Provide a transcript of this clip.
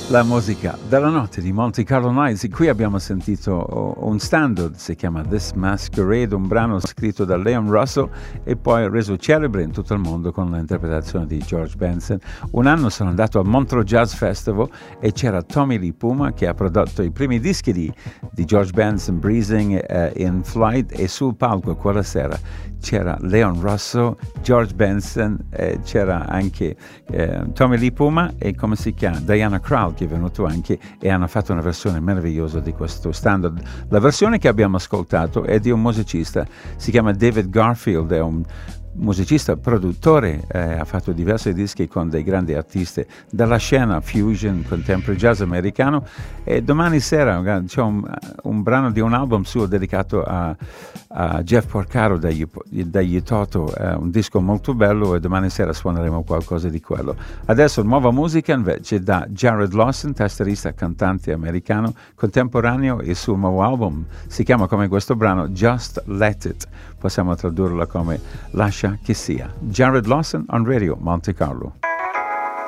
La musica della notte di Monte Carlo Nights. Qui abbiamo sentito un standard, si chiama This Masquerade, un brano scritto da Leon Russell e poi reso celebre in tutto il mondo con l'interpretazione di George Benson. Un anno sono andato al Montreux Jazz Festival e c'era Tommy Lee Puma che ha prodotto i primi dischi di George Benson, Breezing in Flight, e sul palco quella sera c'era Leon Russell, George Benson, c'era anche Tommy Lee Puma e come si chiama? Diana Krall, che è venuto anche, e hanno fatto una versione meravigliosa di questo standard. La versione che abbiamo ascoltato è di un musicista, si chiama David Garfield, è un musicista, produttore, ha fatto diversi dischi con dei grandi artisti della scena fusion, contemporary jazz americano, e domani sera c'è un brano di un album suo dedicato a Jeff Porcaro dagli Toto, un disco molto bello, e domani sera suoneremo qualcosa di quello. Adesso nuova musica invece da Jared Lawson, tastierista, cantante americano contemporaneo. Il suo nuovo album si chiama come questo brano Just Let It, possiamo tradurla come Lascia che sia. Jared Lawson on Radio Monte Carlo.